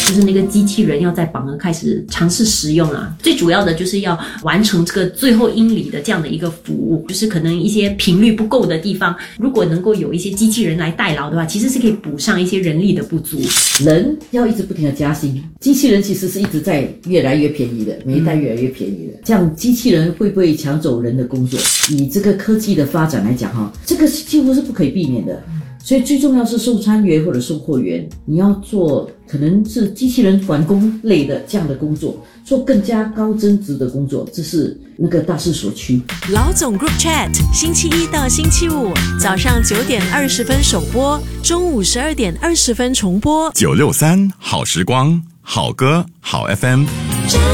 就是那个机器人要在榜鹅开始尝试使用啊。最主要的就是要完成这个最后英里的这样的一个服务，就是可能一些频率不够的地方，如果能够有一些机器人来代劳的话，其实是可以补上一些人力的不足。 人要一直不停的加薪，机器人其实是一直在越来越便宜的，每一代越来越便宜的。这样机器人会不会抢走人的工作？以这个科技的发展来讲这个几乎是不可以避免的。所以最重要是送餐员或者送货员，你要做可能是机器人管工类的这样的工作，做更加高增值的工作，这是那个大势所趋。 老总 Group Chat 星期一到星期五早上9点20分首播，中午12点20分重播。 963好时光，好歌好 FM。